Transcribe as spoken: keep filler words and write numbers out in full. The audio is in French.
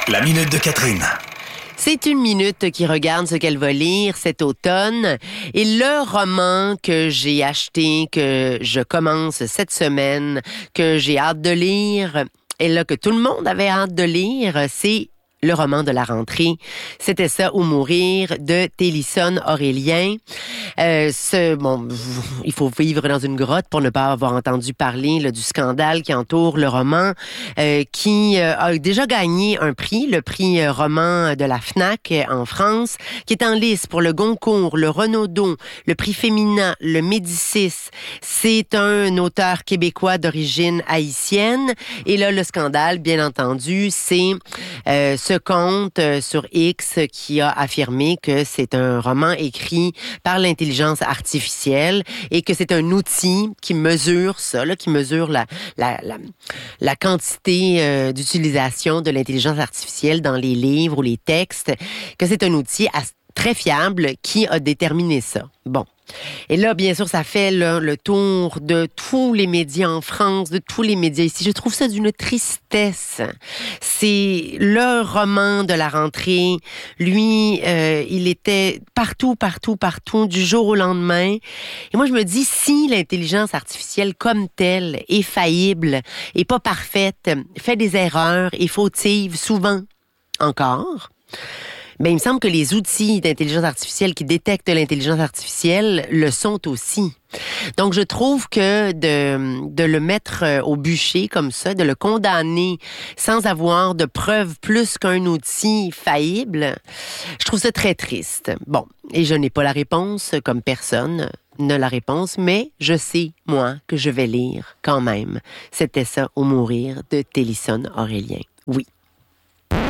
La minute de Catherine. C'est une minute qui regarde ce qu'elle va lire cet automne. Et le roman que j'ai acheté, que je commence cette semaine, que j'ai hâte de lire, et là que tout le monde avait hâte de lire, c'est le roman de la rentrée. C'était ça ou mourir de Télisson Aurélien. Euh, ce, bon, il faut vivre dans une grotte pour ne pas avoir entendu parler là, du scandale qui entoure le roman, euh, qui euh, a déjà gagné un prix, le prix euh, roman de la Fnac euh, en France, qui est en lice pour le Goncourt, le Renaudot, le prix Femina, le Médicis. C'est un auteur québécois d'origine haïtienne. Et là, le scandale, bien entendu, c'est euh, ce compte euh, sur X qui a affirmé que c'est un roman écrit par l'intelligence artificielle et que c'est un outil qui mesure ça, là, qui mesure la, la, la, la quantité euh, d'utilisation de l'intelligence artificielle dans les livres ou les textes, que c'est un outil à, très fiable qui a déterminé ça. Bon. Et là, bien sûr, ça fait là, le tour de tous les médias en France, de tous les médias ici. Je trouve ça d'une tristesse. C'est le roman de la rentrée. Lui, euh, il était partout, partout, partout, du jour au lendemain. Et moi, je me dis, si l'intelligence artificielle comme telle est faillible, est pas parfaite, fait des erreurs, est fautive, souvent encore, ben, il me semble que les outils d'intelligence artificielle qui détectent l'intelligence artificielle le sont aussi. Donc, je trouve que de, de le mettre au bûcher comme ça, de le condamner sans avoir de preuves plus qu'un outil faillible, je trouve ça très triste. Bon, et je n'ai pas la réponse, comme personne n'a la réponse, mais je sais, moi, que je vais lire quand même. C'était ça, au mourir, de Télisson Aurélien. Oui.